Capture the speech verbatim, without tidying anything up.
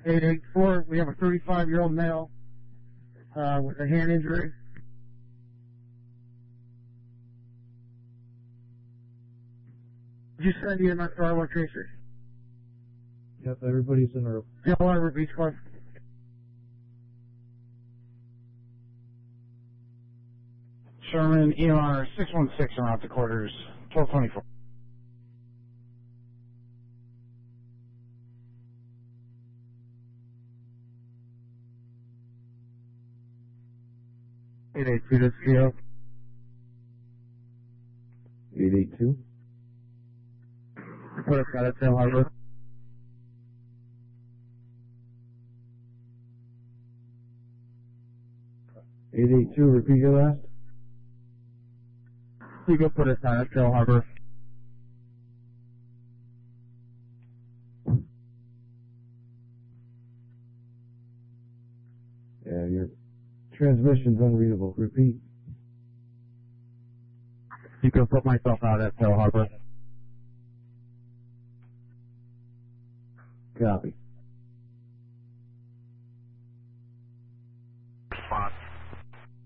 eight eight four, we have a thirty-five-year-old male uh, with a hand injury. Did you send the M S R one tracer? Yep, everybody's in a row. Yellow Harbor Beach Club. Sherman, E R six one six around the quarters, twelve twenty-four. eight eight two, this is Geo. eight eight two. Put us out at Sail Harbor. eight eight two, repeat your last. You go put us out at Sail Harbor. Yeah, your transmission's unreadable. Repeat. You go put myself out at Sail Harbor. Copy.